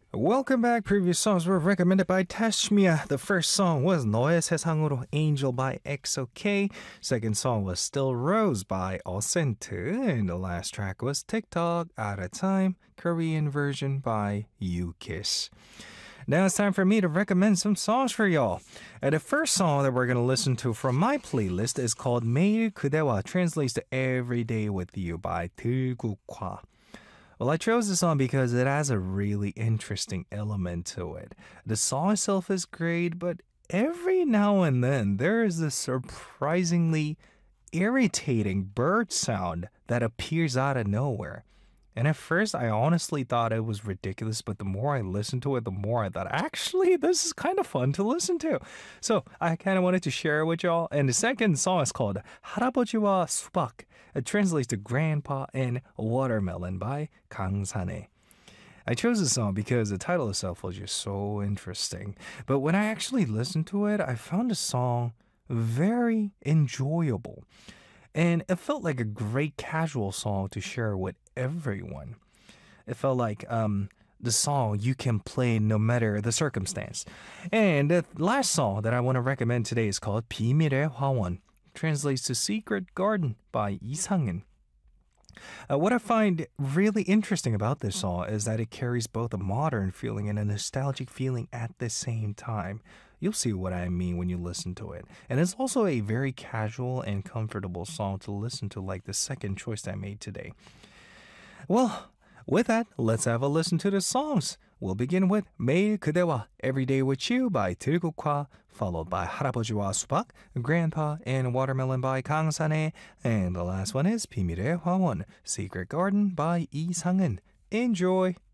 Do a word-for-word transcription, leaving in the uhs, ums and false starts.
Welcome back. Previous songs were recommended by Tashmiya. The first song was 너의 세상으로 Angel by X O K. Second song was Still Rose by Osent. And the last track was TikTok Out of Time, Korean version by U-Kiss. Now it's time for me to recommend some songs for y'all. And the first song that we're going to listen to from my playlist is called 매일 그대와, translates to Every Day With You by 들국화. Well, I chose this song because it has a really interesting element to it. The song itself is great, but every now and then there is this surprisingly irritating bird sound that appears out of nowhere. And at first, I honestly thought it was ridiculous, but the more I listened to it, the more I thought, actually, this is kind of fun to listen to. So I kind of wanted to share it with y'all. And the second song is called 할아버지와 수박. It translates to Grandpa and Watermelon by 강산에. I chose this song because the title itself was just so interesting. But when I actually listened to it, I found the song very enjoyable. And it felt like a great casual song to share with everyone. It felt like um, the song you can play no matter the circumstance. And the last song that I want to recommend today is called 비밀의 화원. Translates to Secret Garden by 이상은. Uh, what I find really interesting about this song is that it carries both a modern feeling and a nostalgic feeling at the same time. You'll see what I mean when you listen to it. And it's also a very casual and comfortable song to listen to, like the second choice I made today. Well, with that, let's have a listen to the songs. We'll begin with 매일 그대와, Every Day With You by 들국화, followed by 할아버지와 수박, Grandpa and Watermelon by 강산에, and the last one is 비밀의 화원, Secret Garden by 이상은. Enjoy!